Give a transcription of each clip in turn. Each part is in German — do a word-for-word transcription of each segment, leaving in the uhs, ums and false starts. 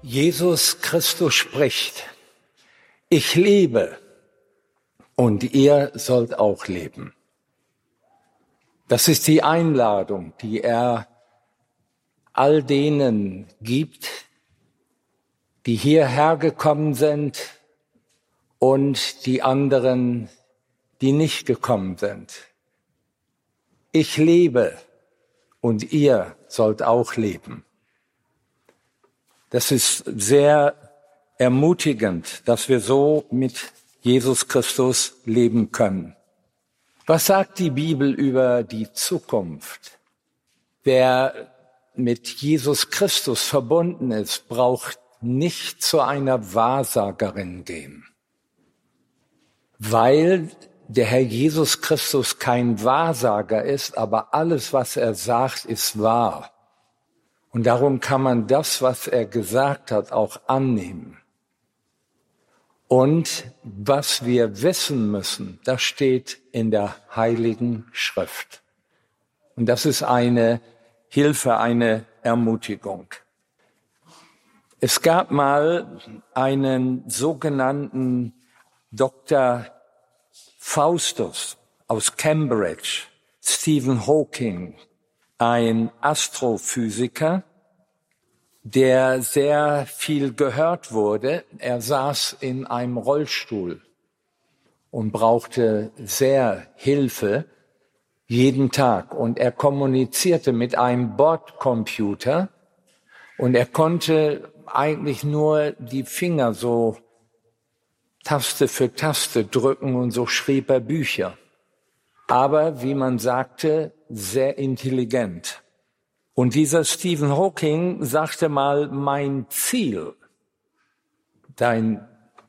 Jesus Christus spricht: Ich lebe und ihr sollt auch leben. Das ist die Einladung, die er all denen gibt, die hierher gekommen sind und die anderen, die nicht gekommen sind. Ich lebe und ihr sollt auch leben. Das ist sehr ermutigend, dass wir so mit Jesus Christus leben können. Was sagt die Bibel über die Zukunft? Wer mit Jesus Christus verbunden ist, braucht nicht zu einer Wahrsagerin gehen, weil der Herr Jesus Christus kein Wahrsager ist, aber alles, was er sagt, ist wahr. Und darum kann man das, was er gesagt hat, auch annehmen. Und was wir wissen müssen, das steht in der Heiligen Schrift. Und das ist eine Hilfe, eine Ermutigung. Es gab mal einen sogenannten Doktor Faustus aus Cambridge, Stephen Hawking, ein Astrophysiker, der sehr viel gehört wurde. Er saß in einem Rollstuhl und brauchte sehr Hilfe jeden Tag. Und er kommunizierte mit einem Bordcomputer und er konnte eigentlich nur die Finger so Taste für Taste drücken und so schrieb er Bücher. Aber, wie man sagte, sehr intelligent. Und dieser Stephen Hawking sagte mal: Mein Ziel, dein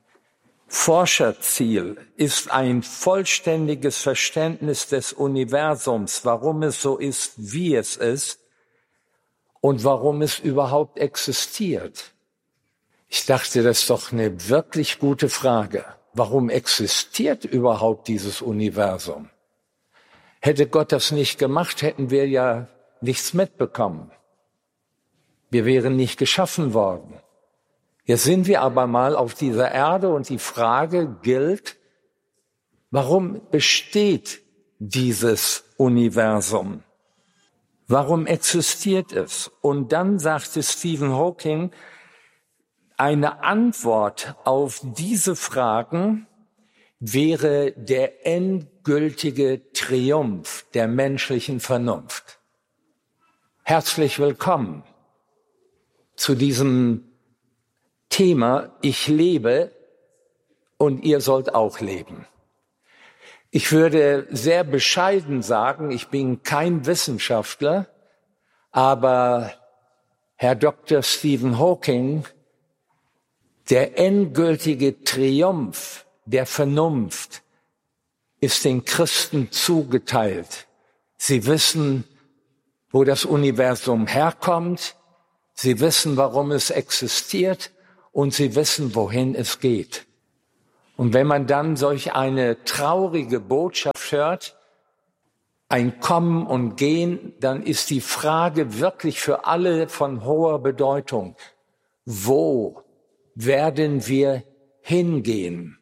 Forscherziel ist ein vollständiges Verständnis des Universums, warum es so ist, wie es ist und warum es überhaupt existiert. Ich dachte, das ist doch eine wirklich gute Frage. Warum existiert überhaupt dieses Universum? Hätte Gott das nicht gemacht, hätten wir ja nichts mitbekommen. Wir wären nicht geschaffen worden. Jetzt sind wir aber mal auf dieser Erde und die Frage gilt: Warum besteht dieses Universum? Warum existiert es? Und dann sagte Stephen Hawking, eine Antwort auf diese Fragen wäre der endgültige Triumph der menschlichen Vernunft. Herzlich willkommen zu diesem Thema: Ich lebe und ihr sollt auch leben. Ich würde sehr bescheiden sagen, ich bin kein Wissenschaftler, aber Herr Doktor Stephen Hawking, der endgültige Triumph der Vernunft ist den Christen zugeteilt. Sie wissen, wo das Universum herkommt, sie wissen, warum es existiert und sie wissen, wohin es geht. Und wenn man dann solch eine traurige Botschaft hört, ein Kommen und Gehen, dann ist die Frage wirklich für alle von hoher Bedeutung: Wo werden wir hingehen?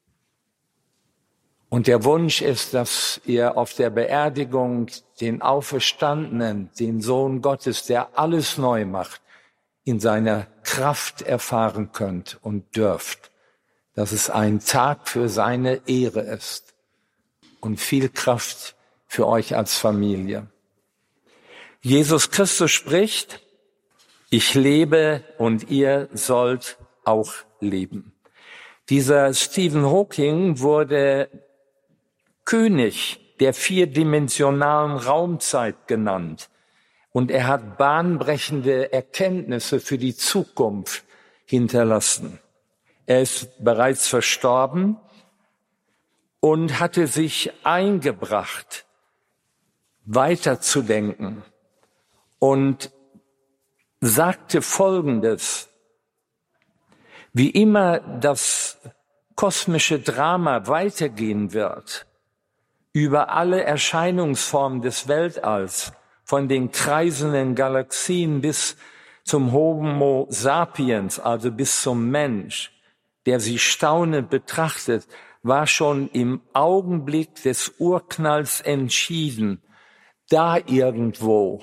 Und der Wunsch ist, dass ihr auf der Beerdigung den Auferstandenen, den Sohn Gottes, der alles neu macht, in seiner Kraft erfahren könnt und dürft. Dass es ein Tag für seine Ehre ist und viel Kraft für euch als Familie. Jesus Christus spricht: Ich lebe und ihr sollt auch leben. Dieser Stephen Hawking wurde König der vierdimensionalen Raumzeit genannt. Und er hat bahnbrechende Erkenntnisse für die Zukunft hinterlassen. Er ist bereits verstorben und hatte sich eingebracht, weiterzudenken und sagte Folgendes: Wie immer das kosmische Drama weitergehen wird, über alle Erscheinungsformen des Weltalls, von den kreisenden Galaxien bis zum Homo sapiens, also bis zum Mensch, der sie staunend betrachtet, war schon im Augenblick des Urknalls entschieden, da irgendwo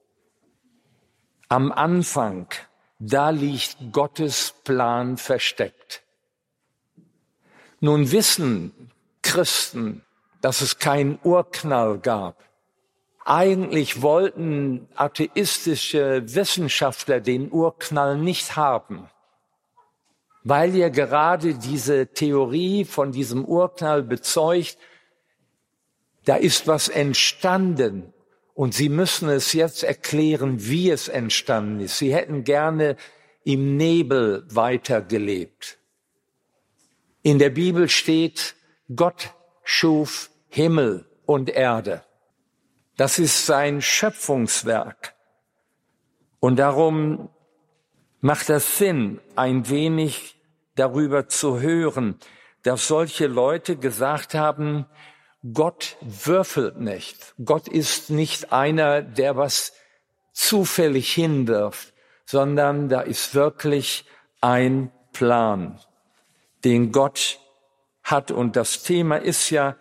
am Anfang, da liegt Gottes Plan versteckt. Nun wissen Christen, dass es keinen Urknall gab. Eigentlich wollten atheistische Wissenschaftler den Urknall nicht haben, weil ja gerade diese Theorie von diesem Urknall bezeugt, da ist was entstanden und sie müssen es jetzt erklären, wie es entstanden ist. Sie hätten gerne im Nebel weitergelebt. In der Bibel steht, Gott schuf Himmel und Erde. Das ist sein Schöpfungswerk. Und darum macht das Sinn, ein wenig darüber zu hören, dass solche Leute gesagt haben, Gott würfelt nicht. Gott ist nicht einer, der was zufällig hinwirft, sondern da ist wirklich ein Plan, den Gott hat. Und das Thema ist ja,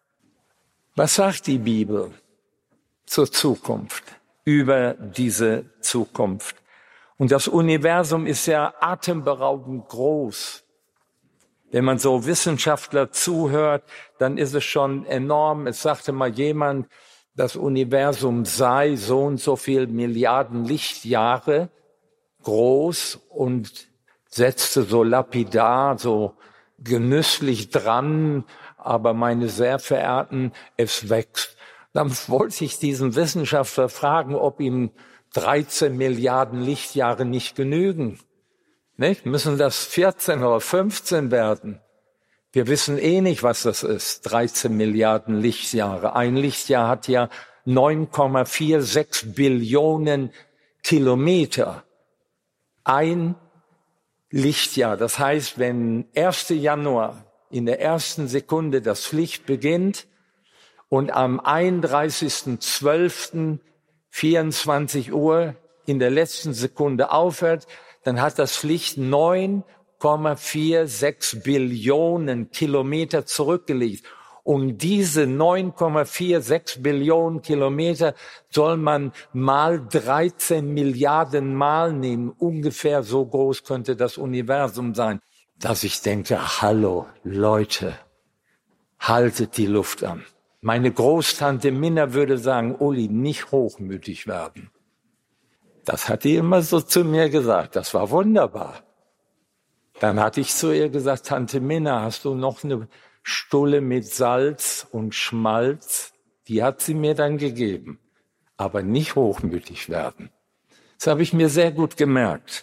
was sagt die Bibel zur Zukunft, über diese Zukunft? Und das Universum ist ja atemberaubend groß. Wenn man so Wissenschaftler zuhört, dann ist es schon enorm. Es sagte mal jemand, das Universum sei so und so viel Milliarden Lichtjahre groß und setzte so lapidar, so genüsslich dran, aber meine sehr verehrten, es wächst. Dann wollte ich diesen Wissenschaftler fragen, ob ihm dreizehn Milliarden Lichtjahre nicht genügen. Nicht? Müssen das vierzehn oder fünfzehn werden? Wir wissen eh nicht, was das ist, dreizehn Milliarden Lichtjahre. Ein Lichtjahr hat ja neun Komma sechsundvierzig Billionen Kilometer. Ein Lichtjahr. Das heißt, wenn ersten Januar in der ersten Sekunde das Licht beginnt und am einunddreißigsten zwölften vierundzwanzig Uhr in der letzten Sekunde aufhört, dann hat das Licht neun Komma sechsundvierzig Billionen Kilometer zurückgelegt. Und diese neun Komma sechsundvierzig Billionen Kilometer soll man mal dreizehn Milliarden Mal nehmen. Ungefähr so groß könnte das Universum sein. Dass ich denke, hallo Leute, haltet die Luft an. Meine Großtante Minna würde sagen, Uli, nicht hochmütig werden. Das hat die immer so zu mir gesagt. Das war wunderbar. Dann hatte ich zu ihr gesagt, Tante Minna, hast du noch eine Stulle mit Salz und Schmalz? Die hat sie mir dann gegeben. Aber nicht hochmütig werden. Das habe ich mir sehr gut gemerkt.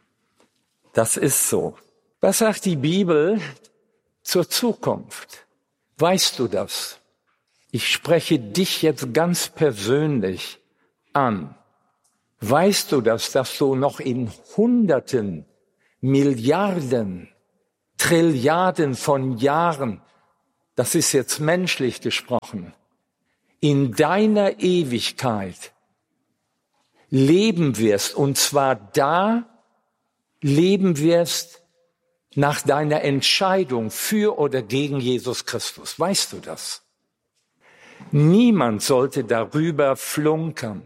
Das ist so. Was sagt die Bibel zur Zukunft? Weißt du das? Ich spreche dich jetzt ganz persönlich an. Weißt du das, dass du noch in Hunderten, Milliarden, Trilliarden von Jahren, das ist jetzt menschlich gesprochen, in deiner Ewigkeit leben wirst, und zwar da leben wirst nach deiner Entscheidung für oder gegen Jesus Christus. Weißt du das? Niemand sollte darüber flunkern.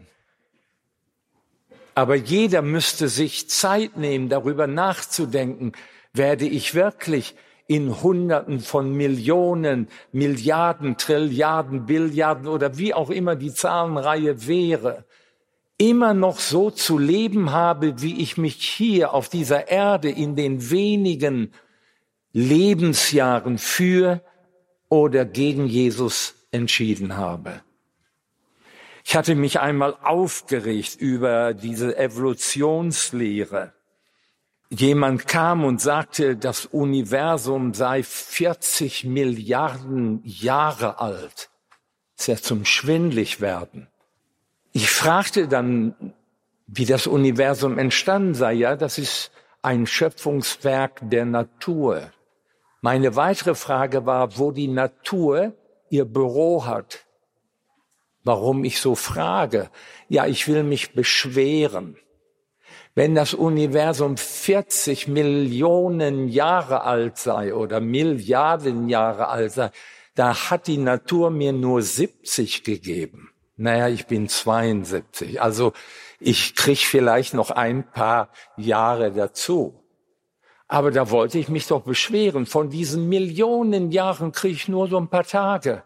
Aber jeder müsste sich Zeit nehmen, darüber nachzudenken, werde ich wirklich in Hunderten von Millionen, Milliarden, Trilliarden, Billiarden oder wie auch immer die Zahlenreihe wäre, immer noch so zu leben habe, wie ich mich hier auf dieser Erde in den wenigen Lebensjahren für oder gegen Jesus entschieden habe. Ich hatte mich einmal aufgeregt über diese Evolutionslehre. Jemand kam und sagte, das Universum sei vierzig Milliarden Jahre alt. Das ist ja zum schwindlig werden. Ich fragte dann, wie das Universum entstanden sei. Ja, das ist ein Schöpfungswerk der Natur. Meine weitere Frage war, wo die Natur ihr Büro hat. Warum ich so frage? Ja, ich will mich beschweren. Wenn das Universum vierzig Millionen Jahre alt sei oder Milliarden Jahre alt sei, da hat die Natur mir nur siebzig gegeben. Naja, ich bin zweiundsiebzig, also ich krieg vielleicht noch ein paar Jahre dazu. Aber da wollte ich mich doch beschweren. Von diesen Millionen Jahren kriege ich nur so ein paar Tage.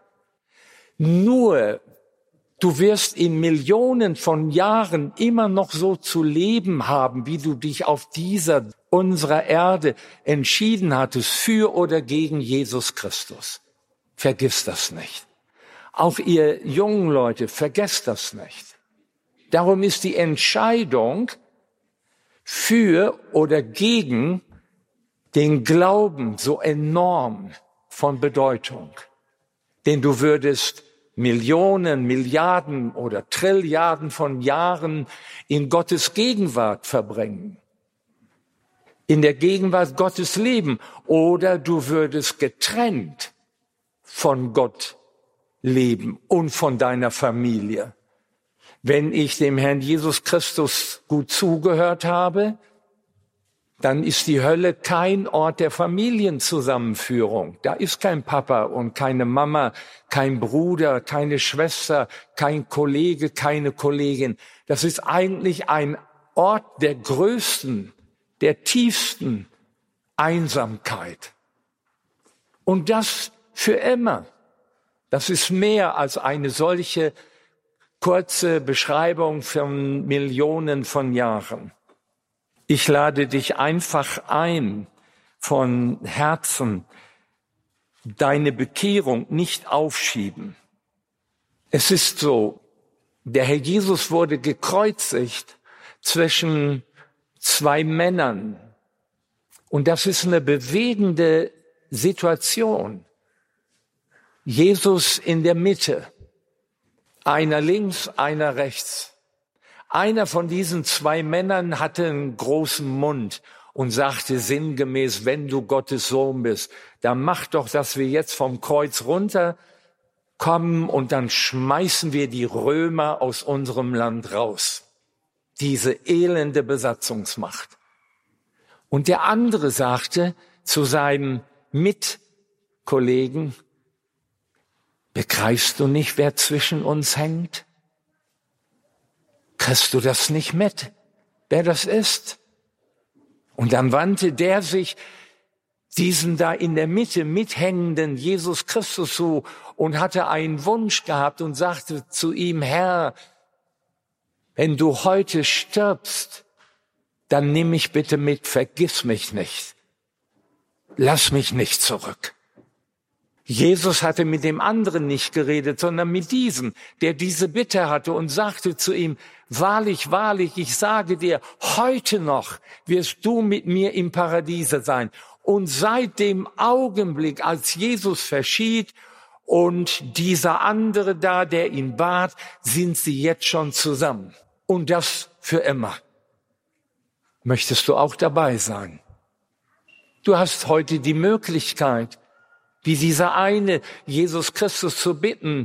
Nur, du wirst in Millionen von Jahren immer noch so zu leben haben, wie du dich auf dieser, unserer Erde entschieden hattest, für oder gegen Jesus Christus. Vergiss das nicht. Auch ihr jungen Leute, vergesst das nicht. Darum ist die Entscheidung für oder gegen den Glauben so enorm von Bedeutung. Denn du würdest Millionen, Milliarden oder Trilliarden von Jahren in Gottes Gegenwart verbringen. In der Gegenwart Gottes leben. Oder du würdest getrennt von Gott leben und von deiner Familie. Wenn ich dem Herrn Jesus Christus gut zugehört habe, dann ist die Hölle kein Ort der Familienzusammenführung. Da ist kein Papa und keine Mama, kein Bruder, keine Schwester, kein Kollege, keine Kollegin. Das ist eigentlich ein Ort der größten, der tiefsten Einsamkeit. Und das für immer. Das ist mehr als eine solche kurze Beschreibung von Millionen von Jahren. Ich lade dich einfach ein, von Herzen deine Bekehrung nicht aufschieben. Es ist so, der Herr Jesus wurde gekreuzigt zwischen zwei Männern. Und das ist eine bewegende Situation. Jesus in der Mitte, einer links, einer rechts. Einer von diesen zwei Männern hatte einen großen Mund und sagte sinngemäß, wenn du Gottes Sohn bist, dann mach doch, dass wir jetzt vom Kreuz runterkommen und dann schmeißen wir die Römer aus unserem Land raus. Diese elende Besatzungsmacht. Und der andere sagte zu seinem Mitkollegen, begreifst du nicht, wer zwischen uns hängt? Kriegst du das nicht mit, wer das ist? Und dann wandte der sich diesen da in der Mitte mithängenden Jesus Christus zu und hatte einen Wunsch gehabt und sagte zu ihm, Herr, wenn du heute stirbst, dann nimm mich bitte mit, vergiss mich nicht. Lass mich nicht zurück. Jesus hatte mit dem anderen nicht geredet, sondern mit diesem, der diese Bitte hatte und sagte zu ihm, wahrlich, wahrlich, ich sage dir, heute noch wirst du mit mir im Paradiese sein. Und seit dem Augenblick, als Jesus verschied und dieser andere da, der ihn bat, sind sie jetzt schon zusammen. Und das für immer. Möchtest du auch dabei sein? Du hast heute die Möglichkeit, wie dieser eine, Jesus Christus zu bitten,